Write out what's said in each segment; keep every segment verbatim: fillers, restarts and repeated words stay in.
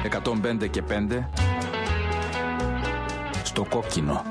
εκατόν πέντε και πέντε στο κόκκινο.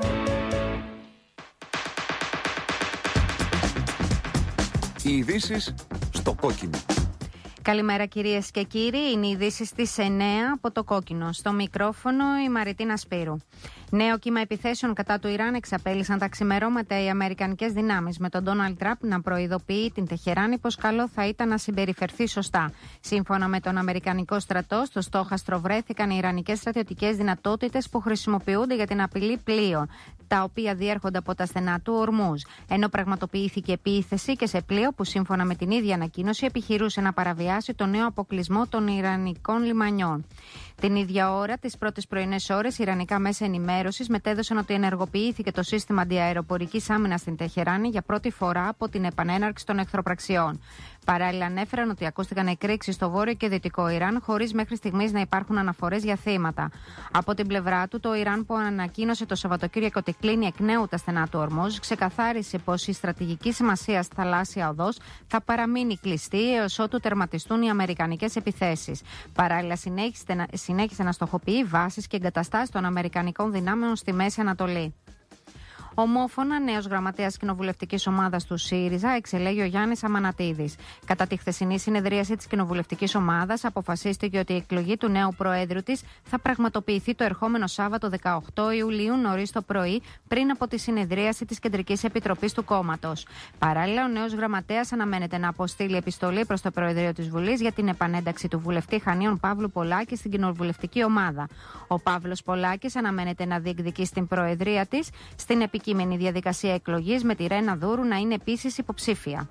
Οι ειδήσεις στο κόκκινο. Καλημέρα κυρίες και κύριοι, είναι οι ειδήσεις στις εννέα από το κόκκινο. Στο μικρόφωνο η Μαριτίνα Σπύρου. Νέο κύμα επιθέσεων κατά του Ιράν εξαπέλυσαν τα ξημερώματα οι αμερικανικές δυνάμεις, με τον Ντόναλντ Τραμπ να προειδοποιεί την Τεχεράνη πως καλό θα ήταν να συμπεριφερθεί σωστά. Σύμφωνα με τον Αμερικανικό στρατό, στο στόχαστρο βρέθηκαν οι ιρανικές στρατιωτικές δυνατότητες που χρησιμοποιούνται για την απειλή πλοίων, τα οποία διέρχονται από τα στενά του Ορμούζ. Ενώ πραγματοποιήθηκε επίθεση και σε πλοίο που, σύμφωνα με την ίδια ανακοίνωση, επιχειρούσε να παραβιάσει το νέο αποκλεισμό των ιρανικών λιμανιών. Την ίδια ώρα, τις πρώτες πρωινές ώρες, ιρανικά μέσα ενημέρωσης μετέδωσαν ότι ενεργοποιήθηκε το σύστημα αντιαεροπορικής άμυνας στην Τεχεράνη για πρώτη φορά από την επανέναρξη των εχθροπραξιών. Παράλληλα, ανέφεραν ότι ακούστηκαν εκρήξεις στο βόρειο και δυτικό Ιράν, χωρίς μέχρι στιγμής να υπάρχουν αναφορές για θύματα. Από την πλευρά του, το Ιράν, που ανακοίνωσε το Σαββατοκύριακο ότι κλείνει εκ νέου τα στενά του Ορμούζ, ξεκαθάρισε πως η στρατηγική σημασία θαλάσσια οδός θα παραμείνει κλειστή έως ότου τερματιστούν οι αμερικανικές επιθέσεις. Παράλληλα, συνέχισε να στοχοποιεί βάσεις και εγκαταστάσεις των αμερικανικών δυνάμεων στη Μέση Ανατολή. Ομόφωνα, νέος γραμματέας κοινοβουλευτικής ομάδας του ΣΥΡΙΖΑ εξελέγει ο Γιάννης Αμανατίδης. Κατά τη χθεσινή συνεδρίαση της κοινοβουλευτικής ομάδας, αποφασίστηκε ότι η εκλογή του νέου προέδρου της θα πραγματοποιηθεί το ερχόμενο Σάββατο δεκαοκτώ Ιουλίου νωρίς το πρωί, πριν από τη συνεδρίαση της Κεντρικής Επιτροπής του κόμματος. Παράλληλα, ο νέος γραμματέας αναμένεται να αποστείλει επιστολή προς το Προεδρείο της Βουλής για την επανένταξη του βουλευτή Χανίων Παύλου Πολάκη στην κοινοβουλευτική ομάδα. Ο Παύλος Πολάκης αναμένεται να διεκδικήσει την προεδρία της στην επικείμενη διαδικασία εκλογής, με τη Ρένα Δούρου να είναι επίσης υποψήφια.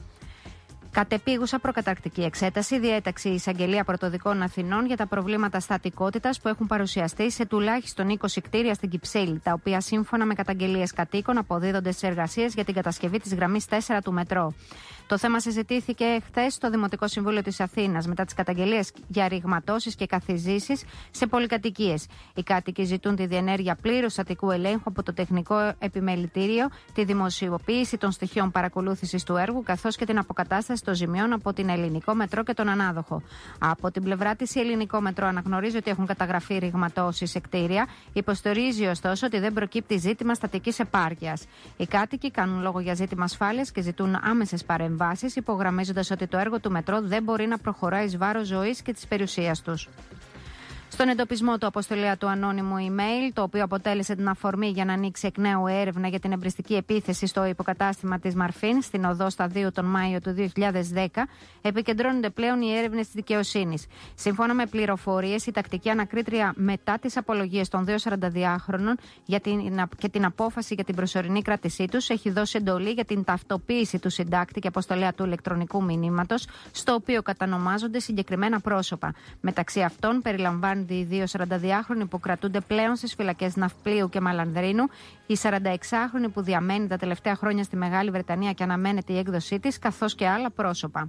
Κατεπίγουσα προκαταρκτική εξέταση διέταξε η Εισαγγελία Πρωτοδικών Αθηνών για τα προβλήματα στατικότητας που έχουν παρουσιαστεί σε τουλάχιστον είκοσι κτίρια στην Κυψέλη, τα οποία σύμφωνα με καταγγελίες κατοίκων αποδίδονται στις εργασίες για την κατασκευή της γραμμής τέσσερα του μετρό. Το θέμα συζητήθηκε χθες στο Δημοτικό Συμβούλιο της Αθήνας μετά τις καταγγελίες για ρηγματώσεις και καθιζήσεις σε πολυκατοικίες. Οι κάτοικοι ζητούν τη διενέργεια πλήρους στατικού ελέγχου από το Τεχνικό Επιμελητήριο, τη δημοσιοποίηση των στοιχείων παρακολούθησης του έργου, καθώς και την αποκατάσταση των ζημιών από την Ελληνικό Μετρό και τον ανάδοχο. Από την πλευρά της, η Ελληνικό Μετρό αναγνωρίζει ότι έχουν καταγραφεί ρηγματώσεις σε κτίρια, υποστηρίζει ωστόσο ότι δεν προκύπτει ζήτημα στατικής επάρκειας. Οι κάτοικοι κάνουν λόγο για ζήτημα ασφάλειας και ζητούν άμεσες παρεμβάσεις, υπογραμμίζοντας ότι το έργο του μετρό δεν μπορεί να προχωράει εις βάρος ζωής και της περιουσίας τους. Στον εντοπισμό του αποστολέα του ανώνυμου email, το οποίο αποτέλεσε την αφορμή για να ανοίξει εκ νέου έρευνα για την εμπριστική επίθεση στο υποκατάστημα της Μαρφίν στην οδό Σταδίου τον Μάιο του δύο χιλιάδες δέκα, επικεντρώνονται πλέον οι έρευνες της δικαιοσύνης. Σύμφωνα με πληροφορίες, η τακτική ανακρίτρια μετά τις απολογίες των δύο σαρανταδυάχρονων για την, και την απόφαση για την προσωρινή κράτησή τους έχει δώσει εντολή για την ταυτοποίηση του συντάκτη και αποστολέα του ηλεκτρονικού μηνύματος, στο οποίο κατανομάζονται συγκεκριμένα πρόσωπα. Μεταξύ αυτών περιλαμβάνει οι δύο σαρανταδυάχρονοι που κρατούνται πλέον στις φυλακές Ναυπλίου και Μαλανδρίνου, η σαρανταεξάχρονη που διαμένει τα τελευταία χρόνια στη Μεγάλη Βρετανία και αναμένεται η έκδοσή της, καθώς και άλλα πρόσωπα.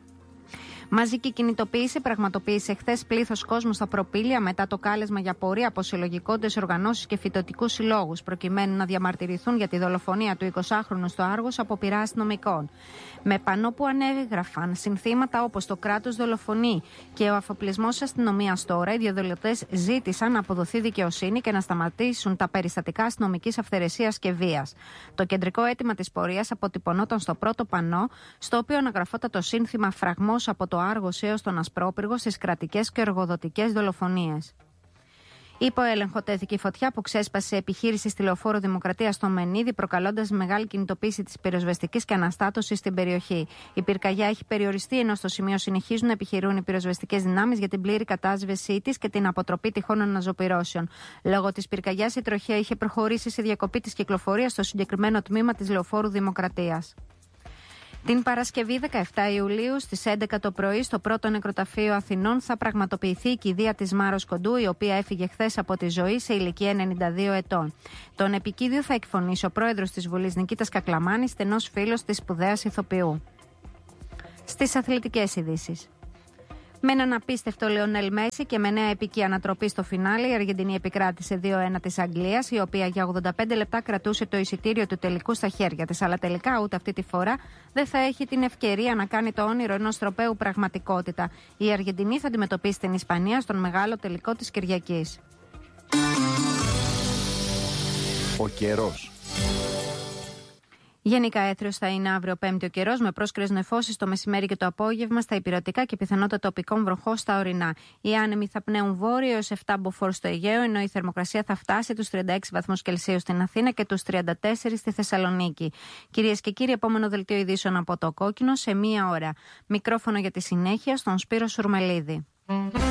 Μαζική κινητοποίηση πραγματοποίησε χθες πλήθος κόσμου στα Προπήλαια μετά το κάλεσμα για πορεία από συλλογικότητες οργανώσεις και φοιτητικούς συλλόγους, προκειμένου να διαμαρτυρηθούν για τη δολοφονία του εικοσάχρονου στο Άργος από πειρά αστυνομικών. Με πανό που ανέγραφαν συνθήματα όπως το κράτος δολοφονεί και ο αφοπλισμός αστυνομίας τώρα, οι διαδηλωτές ζήτησαν να αποδοθεί δικαιοσύνη και να σταματήσουν τα περιστατικά αστυνομικής αυθαιρεσίας και βίας. Το κεντρικό αίτημα της πορείας αποτυπωνόταν στο πρώτο πανό, στο οποίο αναγραφόταν το σύνθημα «Φραγμός από το Άργος έως τον Ασπρόπυργο στις κρατικές και εργοδοτικές δολοφονίες». Υπό έλεγχο τέθηκε η φωτιά που ξέσπασε σε επιχείρηση στη Λεωφόρο Δημοκρατίας στο Μενίδη, προκαλώντας μεγάλη κινητοποίηση της πυροσβεστικής και αναστάτωσης στην περιοχή. Η πυρκαγιά έχει περιοριστεί, ενώ στο σημείο συνεχίζουν να επιχειρούν οι πυροσβεστικές δυνάμεις για την πλήρη κατάσβεσή της και την αποτροπή τυχόν αναζωπυρώσεων. Λόγω της πυρκαγιάς, η τροχέα είχε προχωρήσει σε διακοπή της κυκλοφορίας στο συγκεκριμένο τμήμα της Λεωφόρου Δημοκρατίας. Την Παρασκευή δεκαεφτά Ιουλίου στις έντεκα το πρωί στο πρώτο νεκροταφείο Αθηνών θα πραγματοποιηθεί η κηδεία της Μάρος Κοντού, η οποία έφυγε χθες από τη ζωή σε ηλικία ενενήντα δύο ετών. Τον επικίδιο θα εκφωνήσει ο πρόεδρος της Βουλής Νικήτας Κακλαμάνης, στενός φίλος της σπουδαίας ηθοποιού. Στις αθλητικές ειδήσεις. Με έναν απίστευτο Λεωνέλ Μέση και με νέα επική ανατροπή στο φινάλε, η Αργεντινή επικράτησε δύο ένα της Αγγλίας, η οποία για ογδόντα πέντε λεπτά κρατούσε το εισιτήριο του τελικού στα χέρια της. Αλλά τελικά ούτε αυτή τη φορά δεν θα έχει την ευκαιρία να κάνει το όνειρο ενός τροπαίου πραγματικότητα. Η Αργεντινή θα αντιμετωπίσει την Ισπανία στον μεγάλο τελικό της Κυριακής. Ο καιρός. Γενικά έθριος θα είναι αύριο Πέμπτη ο καιρός, με πρόσκαιρες νεφώσεις το μεσημέρι και το απόγευμα στα ηπειρωτικά και πιθανότητα τοπικών βροχών στα ορεινά. Οι άνεμοι θα πνέουν βόρειο έως επτά μποφόρ στο Αιγαίο, ενώ η θερμοκρασία θα φτάσει τους τριάντα έξι βαθμούς Κελσίου στην Αθήνα και τους τριάντα τέσσερα στη Θεσσαλονίκη. Κυρίες και κύριοι, επόμενο δελτίο ειδήσεων από το Κόκκινο σε μία ώρα. Μικρόφωνο για τη συνέχεια στον Σπύρο Σουρμελίδη.